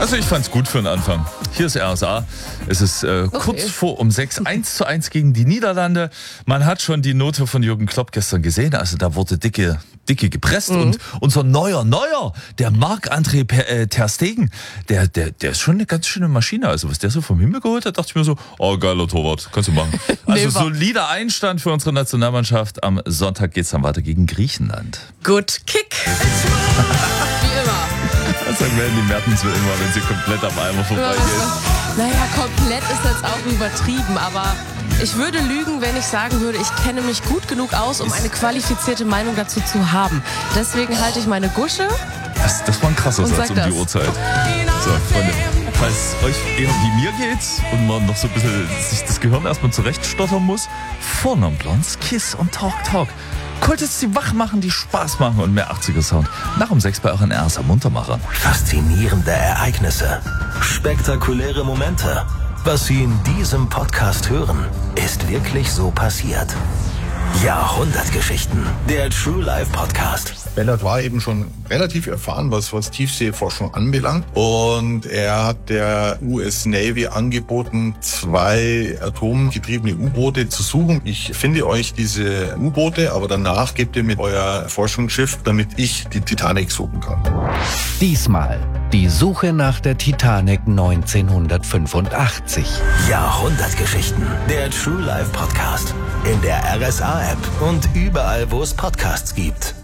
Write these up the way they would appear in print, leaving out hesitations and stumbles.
Also ich fand's gut für den Anfang. Hier ist RSA. Es ist kurz vor um 6, 1:1 gegen die Niederlande. Man hat schon die Note von Jürgen Klopp gestern gesehen. Also da wurde dicke gepresst. Und unser neuer, der Marc-André Ter Stegen, der ist schon eine ganz schöne Maschine. Also was der so vom Himmel geholt hat, dachte ich mir so, oh, geiler Torwart, kannst du machen. Also solider Einstand für unsere Nationalmannschaft. Am Sonntag geht's dann weiter gegen Griechenland. Good Kick. Wie immer. Das sagen wir die Mertens immer, wenn sie komplett am Eimer vorbeigeht. Naja, komplett ist jetzt auch übertrieben, aber ich würde lügen, wenn ich sagen würde, ich kenne mich gut genug aus, um eine qualifizierte Meinung dazu zu haben. Deswegen halte ich meine Gusche. Das war ein krasser Satz um die Uhrzeit. So, Freunde, falls euch eher wie mir geht's und man noch so ein bisschen sich das Gehirn erstmal zurechtstottern muss, Vornamen Blondes, Kiss und Talk. Kultis, die wach machen, die Spaß machen und mehr 80er-Sound. Nach um 6 bei euren RSA Muntermacher. Faszinierende Ereignisse. Spektakuläre Momente. Was Sie in diesem Podcast hören, ist wirklich so passiert. Jahrhundertgeschichten. Der True Life Podcast. Bellard war eben schon relativ erfahren, was Tiefseeforschung anbelangt. Und er hat der US Navy angeboten, 2 atomgetriebene U-Boote zu suchen. Ich finde euch diese U-Boote, aber danach gebt ihr mir euer Forschungsschiff, damit ich die Titanic suchen kann. Diesmal die Suche nach der Titanic 1985. Jahrhundertgeschichten. Der True Life Podcast. In der RSA-App und überall, wo es Podcasts gibt.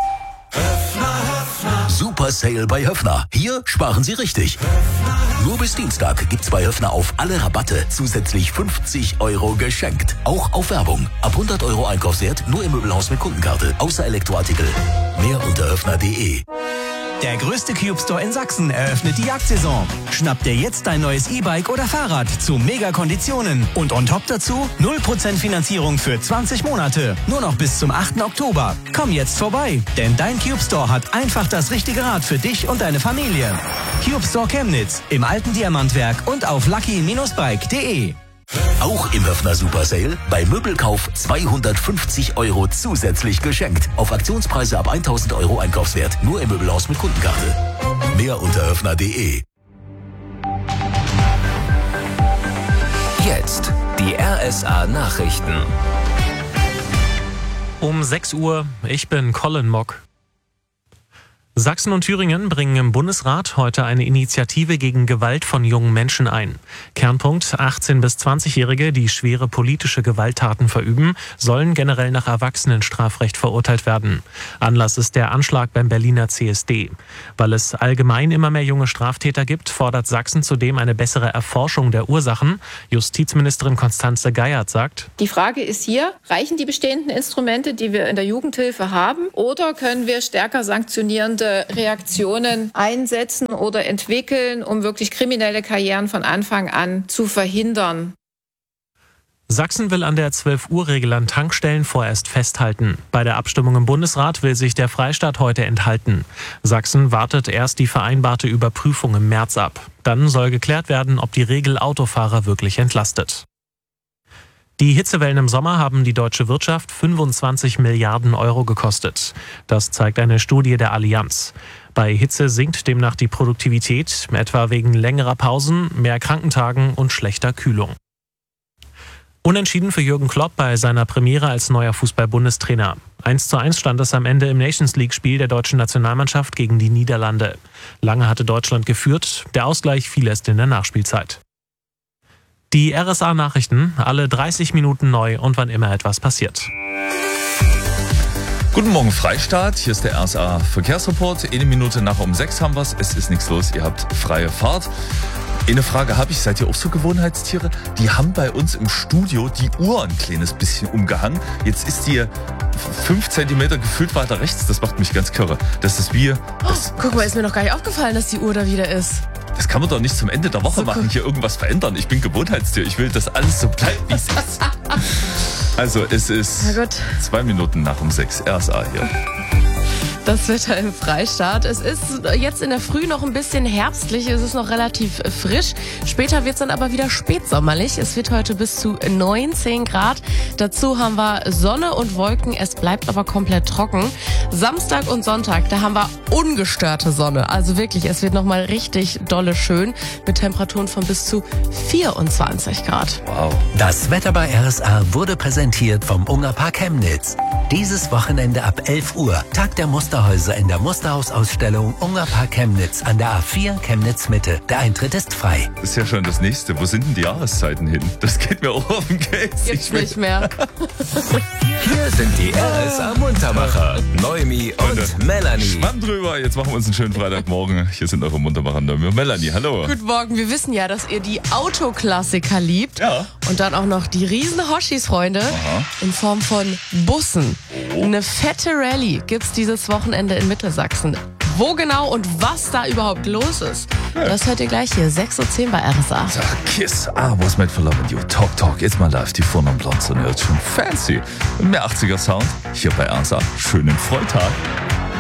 Super Sale bei Höffner. Hier sparen Sie richtig. Nur bis Dienstag gibt's bei Höffner auf alle Rabatte zusätzlich 50 € geschenkt. Auch auf Werbung. Ab 100 € Einkaufswert nur im Möbelhaus mit Kundenkarte. Außer Elektroartikel. Mehr unter höffner.de. Der größte Cube Store in Sachsen eröffnet die Jagdsaison. Schnapp dir jetzt dein neues E-Bike oder Fahrrad zu Mega-Konditionen. Und on top dazu 0% Finanzierung für 20 Monate. Nur noch bis zum 8. Oktober. Komm jetzt vorbei, denn dein Cube Store hat einfach das richtige Rad für dich und deine Familie. Cube Store Chemnitz im alten Diamantwerk und auf lucky-bike.de. Auch im Höffner Super Sale bei Möbelkauf 250 € zusätzlich geschenkt. Auf Aktionspreise ab 1000 € Einkaufswert. Nur im Möbelhaus mit Kundenkarte. Mehr unter höffner.de. Jetzt die RSA Nachrichten. Um 6 Uhr, ich bin Colin Mock. Sachsen und Thüringen bringen im Bundesrat heute eine Initiative gegen Gewalt von jungen Menschen ein. Kernpunkt: 18- bis 20-Jährige, die schwere politische Gewalttaten verüben, sollen generell nach Erwachsenenstrafrecht verurteilt werden. Anlass ist der Anschlag beim Berliner CSD. Weil es allgemein immer mehr junge Straftäter gibt, fordert Sachsen zudem eine bessere Erforschung der Ursachen. Justizministerin Constanze Geiert sagt: Die Frage ist hier, reichen die bestehenden Instrumente, die wir in der Jugendhilfe haben, oder können wir stärker sanktionierende Reaktionen einsetzen oder entwickeln, um wirklich kriminelle Karrieren von Anfang an zu verhindern? Sachsen will an der 12-Uhr-Regel an Tankstellen vorerst festhalten. Bei der Abstimmung im Bundesrat will sich der Freistaat heute enthalten. Sachsen wartet erst die vereinbarte Überprüfung im März ab. Dann soll geklärt werden, ob die Regel Autofahrer wirklich entlastet. Die Hitzewellen im Sommer haben die deutsche Wirtschaft 25 Milliarden € gekostet. Das zeigt eine Studie der Allianz. Bei Hitze sinkt demnach die Produktivität, etwa wegen längerer Pausen, mehr Krankentagen und schlechter Kühlung. Unentschieden für Jürgen Klopp bei seiner Premiere als neuer Fußball-Bundestrainer. 1:1 stand es am Ende im Nations-League-Spiel der deutschen Nationalmannschaft gegen die Niederlande. Lange hatte Deutschland geführt, der Ausgleich fiel erst in der Nachspielzeit. Die RSA-Nachrichten, alle 30 Minuten neu und wann immer etwas passiert. Guten Morgen Freistaat, hier ist der RSA Verkehrsreport. Eine Minute nach um 6 haben wir's, es ist nichts los, ihr habt freie Fahrt. Eine Frage habe ich, seid ihr auch so Gewohnheitstiere? Die haben bei uns im Studio die Uhr ein kleines bisschen umgehangen. Jetzt ist die 5 Zentimeter gefühlt weiter rechts, das macht mich ganz kirre. Das ist wie... Guck mal, ist mir noch gar nicht aufgefallen, dass die Uhr da wieder ist. Das kann man doch nicht zum Ende der Woche machen, hier irgendwas verändern. Ich bin Gewohnheitstier, ich will, dass alles so bleibt, wie es ist. Also es ist 2 Minuten nach um 6, RSA hier. Das Wetter im Freistaat. Es ist jetzt in der Früh noch ein bisschen herbstlich, es ist noch relativ frisch. Später wird es dann aber wieder spätsommerlich. Es wird heute bis zu 19 Grad. Dazu haben wir Sonne und Wolken, es bleibt aber komplett trocken. Samstag und Sonntag, da haben wir ungestörte Sonne. Also wirklich, es wird nochmal richtig dolle schön mit Temperaturen von bis zu 24 Grad. Wow. Das Wetter bei RSA wurde präsentiert vom Ungerpark Chemnitz. Dieses Wochenende ab 11 Uhr, Tag der Musterhäuser in der Musterhausausstellung Ungerpark Chemnitz an der A4 Chemnitz Mitte. Der Eintritt ist frei. Das ist ja schon das Nächste. Wo sind denn die Jahreszeiten hin? Das geht mir auch auf den Case. Gibt's nicht mehr. Hier sind die RSA Muntermacher. Noemi und Melanie. Schwamm drüber. Jetzt machen wir uns einen schönen Freitagmorgen. Hier sind eure Muntermacher. Noemi und Melanie. Hallo. Guten Morgen. Wir wissen ja, dass ihr die Autoklassiker liebt. Ja. Und dann auch noch die riesen Hoshis, Freunde. In Form von Bussen. Eine fette Rallye gibt's dieses Wochenende in Mittelsachsen. Wo genau und was da überhaupt los ist, das hört ihr gleich hier. 6:10 Uhr bei RSA. So, Kiss, I was made for loving you. Talk, jetzt mal live. Die Vornamen Blondes und jetzt schon fancy. Und mehr 80er Sound hier bei RSA. Schönen Freitag.